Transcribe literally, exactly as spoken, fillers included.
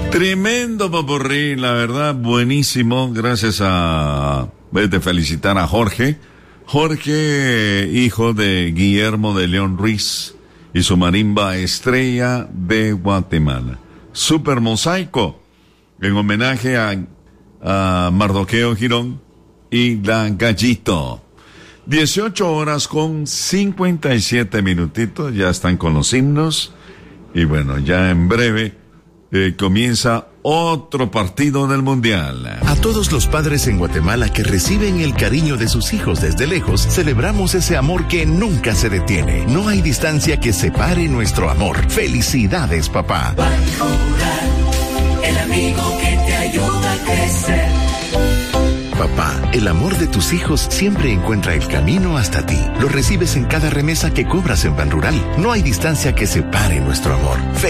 Tremendo popurrí, la verdad, buenísimo. Gracias a... Voy a felicitar a Jorge. Jorge, hijo de Guillermo de León Ruiz y su marimba Estrella de Guatemala. Super Mosaico, en homenaje a, a Mardoqueo Girón y la Gallito. dieciocho horas con cincuenta y siete minutitos, ya están con los himnos. Y bueno, ya en breve eh, comienza otro partido del Mundial. A todos los padres en Guatemala que reciben el cariño de sus hijos desde lejos, celebramos ese amor que nunca se detiene. No hay distancia que separe nuestro amor. ¡Felicidades, papá! Banjural, el amigo que te ayuda a crecer. Papá, el amor de tus hijos siempre encuentra el camino hasta ti. Lo recibes en cada remesa que cobras en Banrural. No hay distancia que separe nuestro amor.